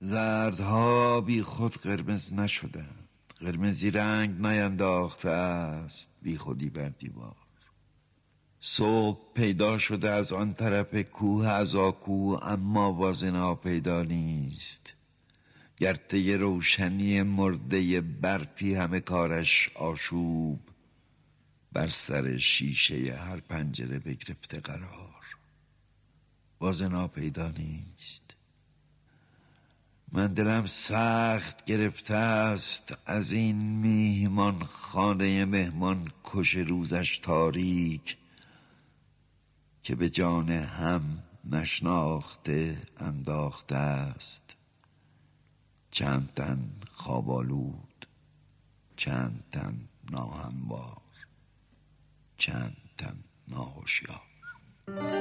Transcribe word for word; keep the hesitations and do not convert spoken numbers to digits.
زردها بی خود قرمز نشدند، قرمزی رنگ نینداخته است بی خودی بر دیوار. صبح پیدا شده از آن طرف کوه از آکو، اما باز ناپیدا نیست. گرته روشنی مرده برفی همه کارش آشوب، بر سر شیشه هر پنجره بگرفته قرار. باز ناپیدا نیست. من دلم سخت گرفته است از این میهمان خانه مهمان کش روزش تاریک، که به جان هم نشناخته انداخته است. چند تن خواب آلود، چند تن ناهموار، چند تن ناهوشیار.